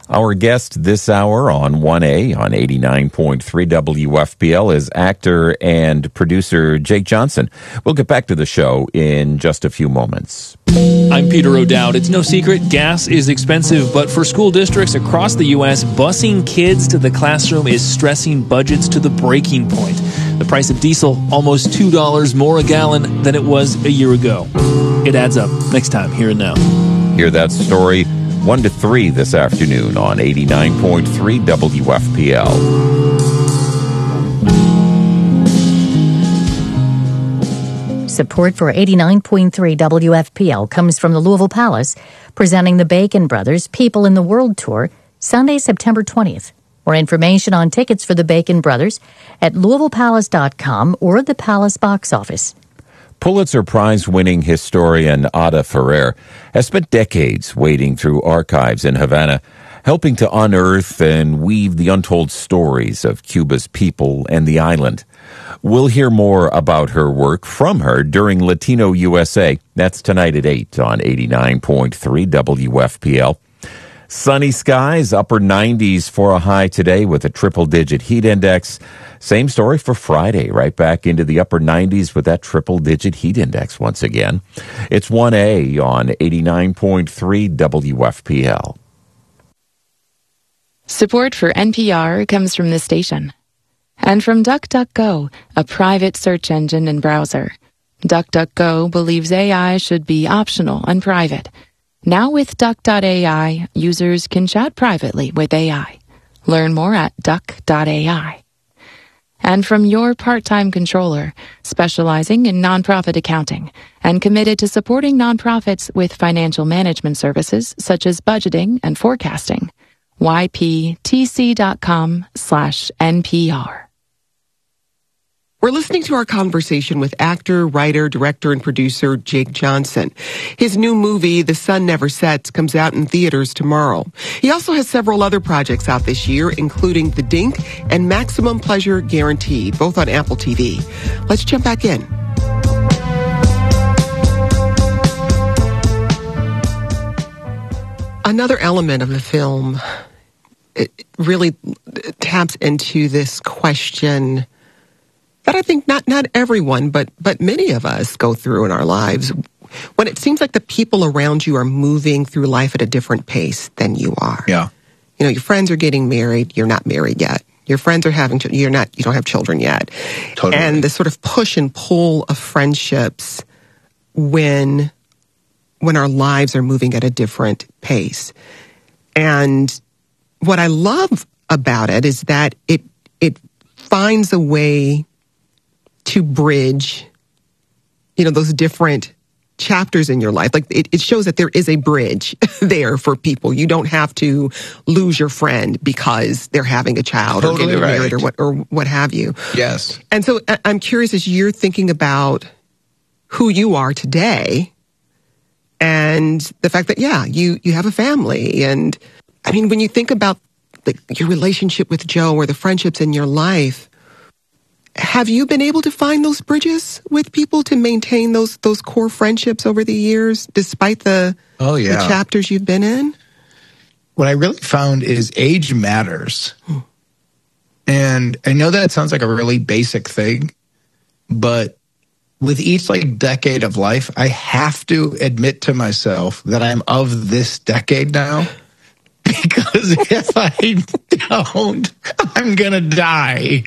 Our guest this hour on 1A on 89.3 WFPL is actor and producer Jake Johnson. We'll get back to the show in just a few moments. I'm Peter O'Dowd. It's no secret, gas is expensive, but for school districts across the U.S., busing kids to the classroom is stressing budgets to the breaking point. The price of diesel, almost $2 more a gallon than it was a year ago. It adds up. Next time, Here and Now. Hear that story 1 to 3 this afternoon on 89.3 WFPL. Support for 89.3 WFPL comes from the Louisville Palace, presenting the Bacon Brothers People in the World Tour, Sunday, September 20th. More information on tickets for the Bacon Brothers at LouisvillePalace.com or the Palace box office. Pulitzer Prize-winning historian Ada Ferrer has spent decades wading through archives in Havana, helping to unearth and weave the untold stories of Cuba's people and the island. We'll hear more about her work from her during Latino USA. That's tonight at 8 on 89.3 WFPL. Sunny skies, upper 90s for a high today with a triple-digit heat index. Same story for Friday, right back into the upper 90s with that triple-digit heat index once again. It's 1A on 89.3 WFPL. Support for NPR comes from this station. And from DuckDuckGo, a private search engine and browser. DuckDuckGo believes AI should be optional and private. Now with Duck.ai, users can chat privately with AI. Learn more at Duck.ai. And from your part-time controller, specializing in nonprofit accounting and committed to supporting nonprofits with financial management services such as budgeting and forecasting. yptc.com/NPR. We're listening to our conversation with actor, writer, director, and producer Jake Johnson. His new movie, The Sun Never Sets, comes out in theaters tomorrow. He also has several other projects out this year, including The Dink and Maximum Pleasure Guaranteed, both on Apple TV. Let's jump back in. Another element of the film, it really taps into this question that I think not everyone, but many of us go through in our lives, when it seems like the people around you are moving through life at a different pace than you are. Yeah. You know, your friends are getting married, you're not married yet. Your friends are having you don't have children yet. Totally. And the sort of push and pull of friendships when our lives are moving at a different pace. And what I love about it is that it finds a way to bridge, those different chapters in your life. Like it shows that there is a bridge there for people. You don't have to lose your friend because they're having a child or getting married or what have you. Yes. And so I'm curious, as you're thinking about who you are today and the fact that, you have a family. And I mean, when you think about your relationship with Joe or the friendships in your life, have you been able to find those bridges with people to maintain those core friendships over the years, despite the chapters you've been in? What I really found is age matters. And I know that sounds like a really basic thing, but with each decade of life, I have to admit to myself that I'm of this decade now. Because if I don't, I'm going to die.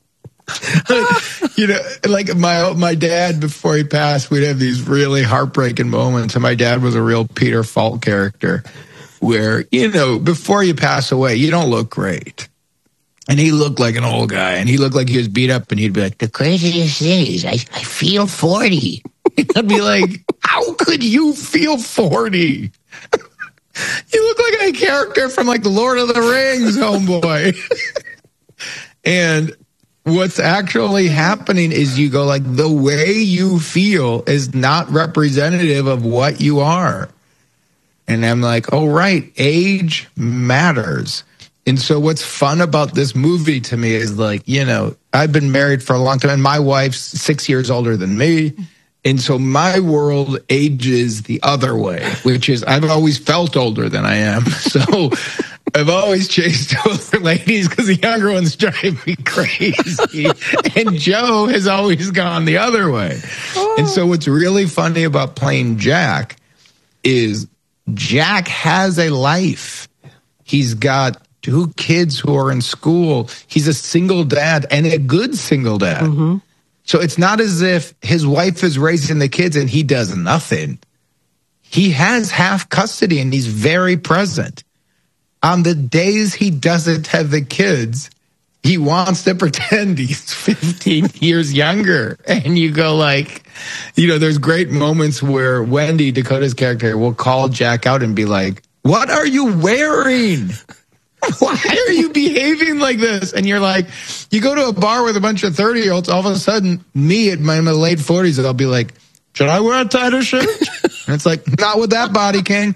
My dad, before he passed, we'd have these really heartbreaking moments. And my dad was a real Peter Falk character where, before you pass away, you don't look great. And he looked like an old guy, and he looked like he was beat up, and he'd be like, the craziest thing is I feel 40. I'd be like, how could you feel 40? You look like a character from the Lord of the Rings, homeboy. And what's actually happening is you go the way you feel is not representative of what you are. And I'm like, oh, right, age matters. And so what's fun about this movie to me is I've been married for a long time, and my wife's 6 years older than me. And so my world ages the other way, which is I've always felt older than I am. So I've always chased older ladies because the younger ones drive me crazy. And Joe has always gone the other way. And so what's really funny about playing Jack is Jack has a life. He's got 2 kids who are in school. He's a single dad and a good single dad. Mm-hmm. So it's not as if his wife is raising the kids and he does nothing. He has half custody and he's very present. On the days he doesn't have the kids, he wants to pretend he's 15 years younger. And you go like, there's great moments where Wendy, Dakota's character, will call Jack out and be like, "What are you wearing? Why are you behaving like this?" And you're like, you go to a bar with a bunch of 30-year-olds, all of a sudden, me at my late 40s, I'll be like, "Should I wear a tighter shirt?" And it's like, not with that body, King.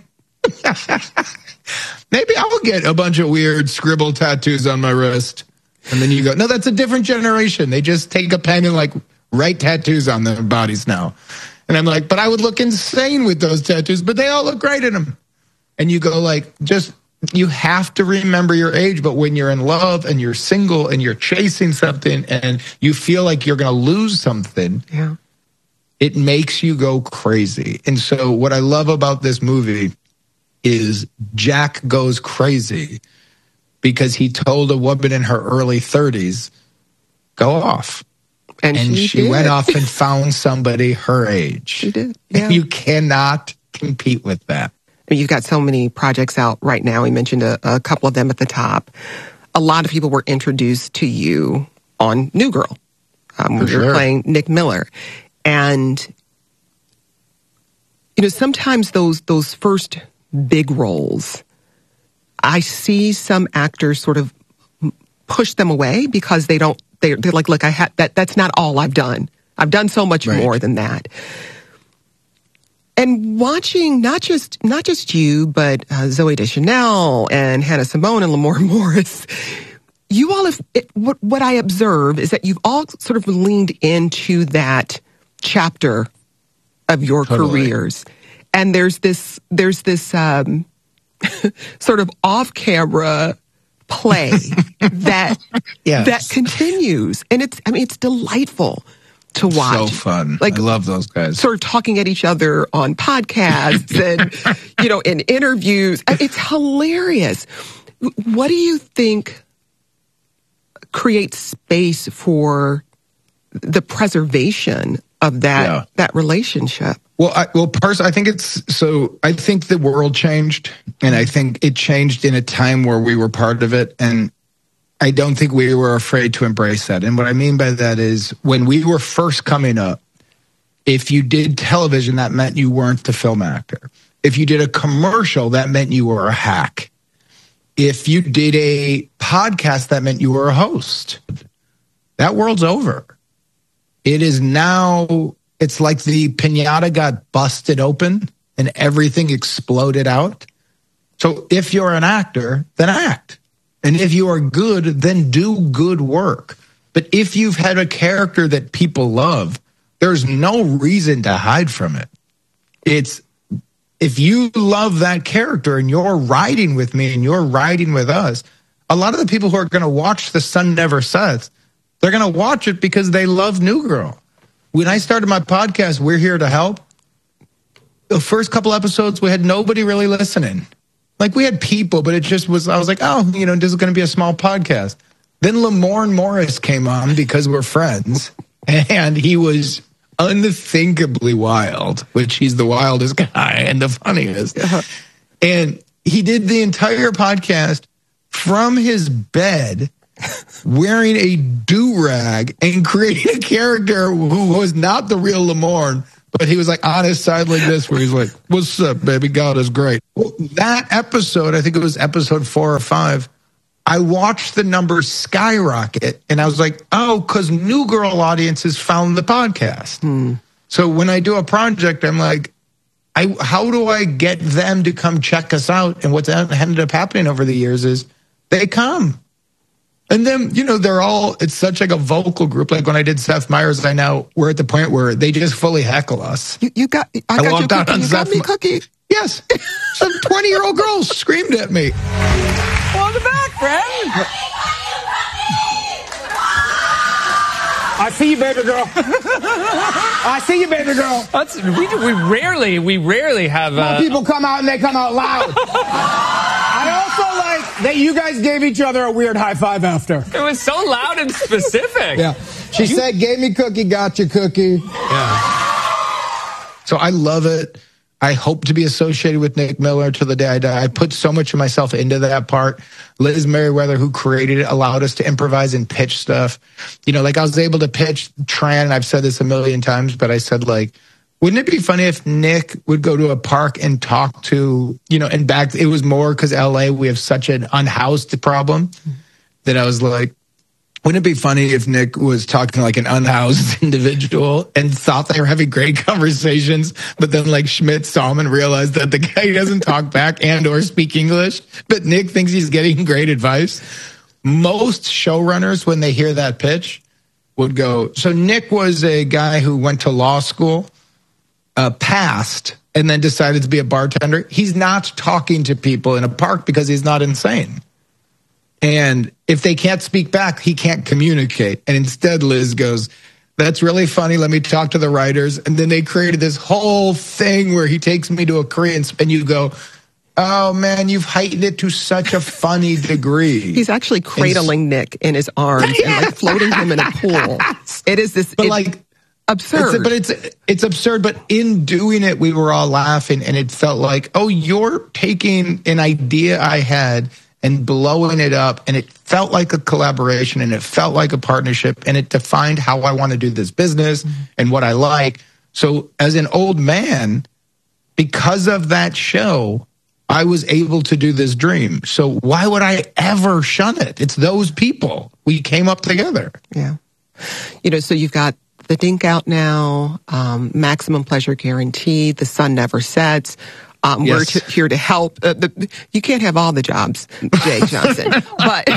Maybe I'll get a bunch of weird scribble tattoos on my wrist. And then you go, no, that's a different generation. They just take a pen and like write tattoos on their bodies now. And I'm like, but I would look insane with those tattoos, but they all look great in them. And you go like, you have to remember your age. But when you're in love and you're single and you're chasing something and you feel like you're going to lose something, it makes you go crazy. And so what I love about this movie is Jack goes crazy because he told a woman in her early 30s, go off. And she went off and found somebody her age. She did. Yeah. And you cannot compete with that. I mean, you've got so many projects out right now. We mentioned a couple of them at the top. A lot of people were introduced to you on New Girl. When you were playing Nick Miller. And, sometimes those first big roles, I see some actors sort of push them away because they're like, look, that's not all I've done. I've done so much more than that. And watching not just you, but Zooey Deschanel and Hannah Simone and Lamorne Morris, you all have, what I observe is that you've all sort of leaned into that chapter of your careers. And there's this sort of off-camera play that continues. And it's delightful to watch. So fun. I love those guys. Sort of talking at each other on podcasts and, in interviews. It's hilarious. What do you think creates space for the preservation of that relationship? Well, personally, I think the world changed, and I think it changed in a time where we were part of it, and I don't think we were afraid to embrace that. And what I mean by that is when we were first coming up, if you did television, that meant you weren't the film actor. If you did a commercial, that meant you were a hack. If you did a podcast, that meant you were a host. That world's over. It is now, it's like the piñata got busted open and everything exploded out. So if you're an actor, then act. And if you are good, then do good work. But if you've had a character that people love, there's no reason to hide from it. If you love that character and you're riding with me and you're riding with us, a lot of the people who are going to watch The Sun Never Sets, they're going to watch it because they love New Girl. When I started my podcast, We're Here to Help, the first couple episodes, we had nobody really listening. Like, we had people, but it just was, I was like, oh, this is going to be a small podcast. Then Lamorne Morris came on because we're friends, and he was unthinkably wild, which he's the wildest guy and the funniest. And he did the entire podcast from his bed wearing a do-rag and creating a character who was not the real Lamorne, but he was like on his side like this, where he's like, what's up, baby? God is great. Well, that episode, I think it was episode 4 or 5, I watched the numbers skyrocket, and I was like, oh, because New Girl audiences found the podcast. So when I do a project, I'm like, how do I get them to come check us out? And what's ended up happening over the years is they come. And then, they're all, it's such like a vocal group. Like when I did Seth Meyers, we're at the point where they just fully heckle us. I got you, Cookie. You got me, Cookie. Yes. Some 20-year-old girl screamed at me. Welcome back, friend. I see you, baby girl. I see you, baby girl. We rarely have. More people come out and they come out loud. I also like that you guys gave each other a weird high five after. It was so loud and specific. Yeah. She said, "Gave me cookie, got your cookie." Yeah. So I love it. I hope to be associated with Nick Miller till the day I die. I put so much of myself into that part. Liz Merriweather, who created it, allowed us to improvise and pitch stuff. You know, like I was able to pitch Tran, and I've said this a million times, but I said, like, wouldn't it be funny if Nick would go to a park and talk to, you know, and back, it was more because LA, we have such an unhoused problem that I was like, wouldn't it be funny if Nick was talking like an unhoused individual and thought they were having great conversations, but then like Schmidt saw him and realized that the guy doesn't talk back and or speak English, but Nick thinks he's getting great advice? Most showrunners, when they hear that pitch, would go, so Nick was a guy who went to law school, passed, and then decided to be a bartender. He's not talking to people in a park because he's not insane. And if they can't speak back, he can't communicate. And instead, Liz goes, that's really funny. Let me talk to the writers. And then they created this whole thing where he takes me to a Korean, and you go, oh man, you've heightened it to such a funny degree. He's actually cradling Nick in his arms and like floating him in a pool. It is this, but like absurd. It's absurd. But in doing it, we were all laughing, and it felt like, oh, you're taking an idea I had and blowing it up, and it felt like a collaboration, and it felt like a partnership, and it defined how I want to do this business and what I like. So as an old man, because of that show, I was able to do this dream. So why would I ever shun it? It's those people. We came up together. Yeah. You know, so you've got The Dink out now, Maximum Pleasure Guaranteed, The Sun Never Sets. We're here to help. You can't have all the jobs, Jay Johnson. But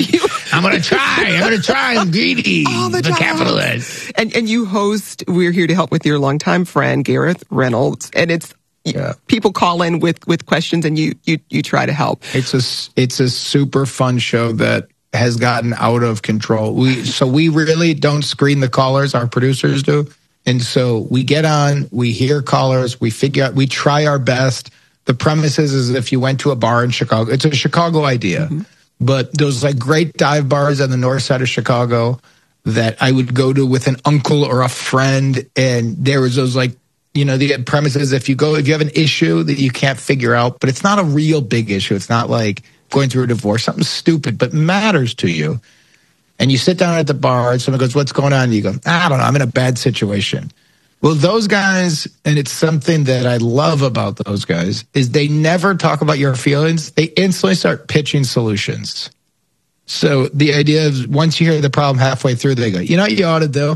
I'm going to try. I'm greedy. The capitalist. And you host We're Here to Help with your longtime friend, Gareth Reynolds. And it's people call in with questions, and you try to help. It's a super fun show that has gotten out of control. We really don't screen the callers. Our producers do. And so we get on, we hear callers, we figure out, we try our best. The premise is if you went to a bar in Chicago, it's a Chicago idea, but those like great dive bars on the north side of Chicago that I would go to with an uncle or a friend. And there was those like, you know, the premise is if you have an issue that you can't figure out, but it's not a real big issue. It's not like going through a divorce, something stupid, but matters to you. And you sit down at the bar and someone goes, what's going on? And you go, I don't know, I'm in a bad situation. Well, those guys, and it's something that I love about those guys, is they never talk about your feelings. They instantly start pitching solutions. So the idea is once you hear the problem halfway through, they go, you know what you ought to do?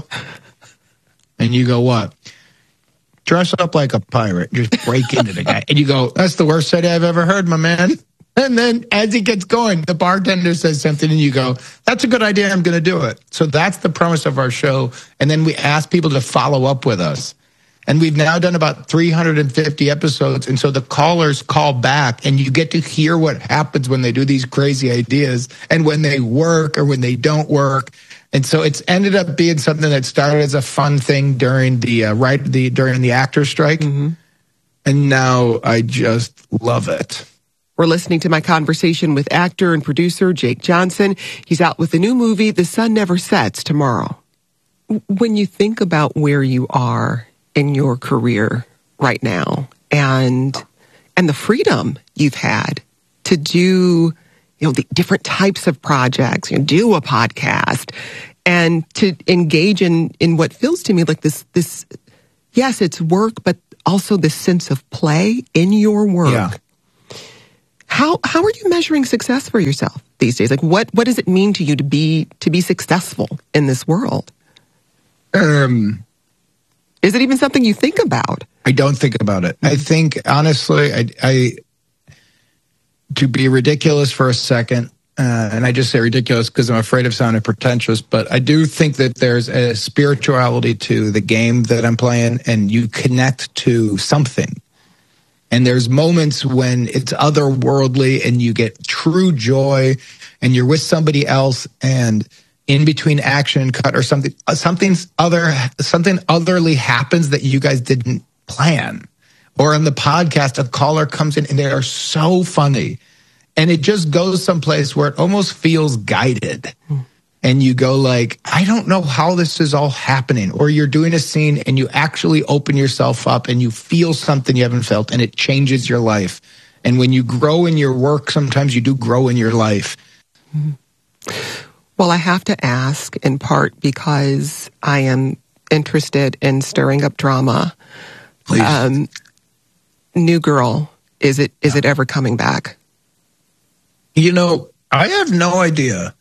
And you go, what? Dress up like a pirate. Just break into the guy. And you go, that's the worst idea I've ever heard, my man. And then as he gets going, the bartender says something and you go, that's a good idea. I'm going to do it. So that's the premise of our show. And then we ask people to follow up with us. And we've now done about 350 episodes. And so the callers call back and you get to hear what happens when they do these crazy ideas and when they work or when they don't work. And so it's ended up being something that started as a fun thing during the actor strike. And now I just love it. We're listening to my conversation with actor and producer Jake Johnson. He's out with the new movie, The Sun Never Sets, tomorrow. When you think about where you are in your career right now and the freedom you've had to do, you know, the different types of projects, you know, do a podcast and to engage in what feels to me like this, yes, it's work, but also this sense of play in your work. Yeah. How are you measuring success for yourself these days? Like what does it mean to you to be successful in this world? Is it even something you think about? I don't think about it. I think honestly, I to be ridiculous for a second, and I just say ridiculous because I'm afraid of sounding pretentious, but I do think that there's a spirituality to the game that I'm playing, and you connect to something. And there's moments when it's otherworldly and you get true joy and you're with somebody else and in between action and cut or something otherly happens that you guys didn't plan. Or on the podcast, a caller comes in and they are so funny. And it just goes someplace where it almost feels guided. And you go like, I don't know how this is all happening. Or you're doing a scene and you actually open yourself up and you feel something you haven't felt and it changes your life. And when you grow in your work, sometimes you do grow in your life. Well, I have to ask, in part because I am interested in stirring up drama. Please. New Girl, is it ever coming back? You know, I have no idea.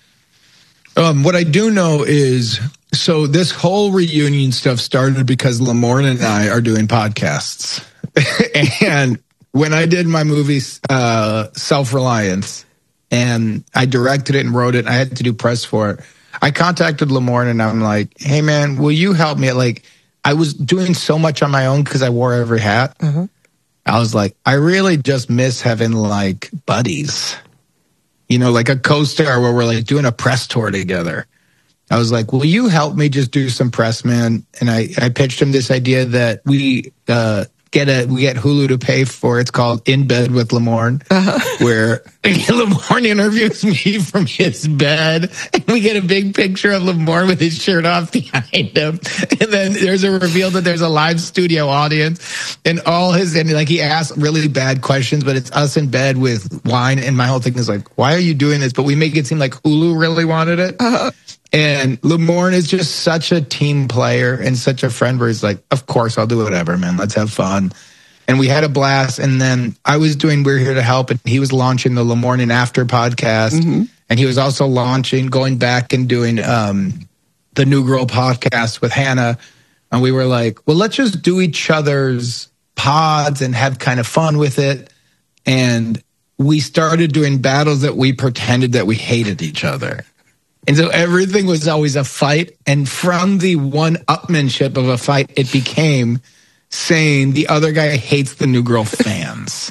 What I do know is, so this whole reunion stuff started because Lamorne and I are doing podcasts. And when I did my movie, Self-Reliance, and I directed it and wrote it, and I had to do press for it, I contacted Lamorne and I'm like, hey man, will you help me? Like, I was doing so much on my own because I wore every hat. Mm-hmm. I was like, I really just miss having like buddies. You know, like a co-star where we're like doing a press tour together. I was like, will you help me just do some press, man? And I pitched him this idea that we get Hulu to pay for. It's called In Bed with Lamorne, where Lamorne interviews me from his bed, and we get a big picture of Lamorne with his shirt off behind him. And then there's a reveal that there's a live studio audience, and he asks really bad questions, but it's us in bed with wine. And my whole thing is like, why are you doing this? But we make it seem like Hulu really wanted it. And Lamorne is just such a team player and such a friend where he's like, of course, I'll do whatever, man. Let's have fun. And we had a blast. And then I was doing We're Here to Help, and he was launching the Lamorne and After podcast. Mm-hmm. And he was also going back and doing the New Girl podcast with Hannah. And we were like, well, let's just do each other's pods and have kind of fun with it. And we started doing battles that we pretended that we hated each other. And so everything was always a fight. And from the one-upmanship of a fight, it became saying the other guy hates the New Girl fans.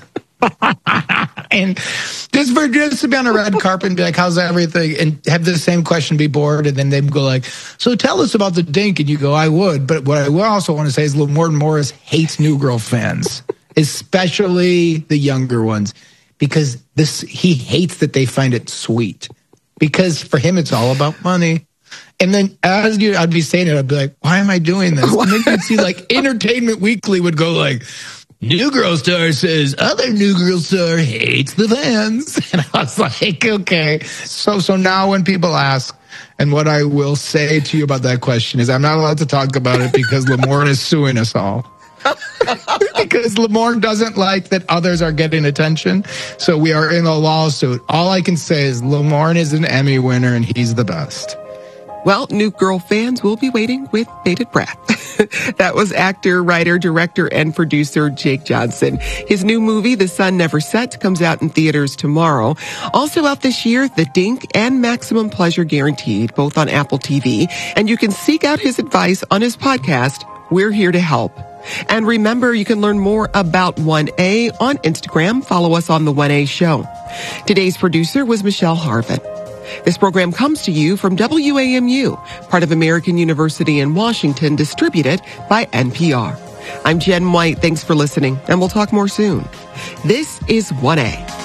And just to be on a red carpet and be like, how's everything? And have the same question be bored. And then they'd go like, so tell us about the Dink. And you go, I would. But what I will also want to say is Lamorne Morris hates New Girl fans, especially the younger ones, because he hates that they find it sweet. Because for him, it's all about money. And then I'd be saying it, I'd be like, why am I doing this? And then you'd see like Entertainment Weekly would go like, New Girl star says other New Girl star hates the fans. And I was like, okay. So now when people ask, and what I will say to you about that question is I'm not allowed to talk about it because Lamorne is suing us all. Because Lamorne doesn't like that others are getting attention. So we are in a lawsuit. All I can say is Lamorne is an Emmy winner and he's the best. Well, New Girl fans will be waiting with bated breath. That was actor, writer, director, and producer Jake Johnson. His new movie, The Sun Never Sets, comes out in theaters tomorrow. Also out this year, The Dink and Maximum Pleasure Guaranteed, both on Apple TV. And you can seek out his advice on his podcast, We're Here to Help. And remember, you can learn more about 1A on Instagram. Follow us on The 1A Show. Today's producer was Michelle Harvin. This program comes to you from WAMU, part of American University in Washington, distributed by NPR. I'm Jen White. Thanks for listening, and we'll talk more soon. This is 1A.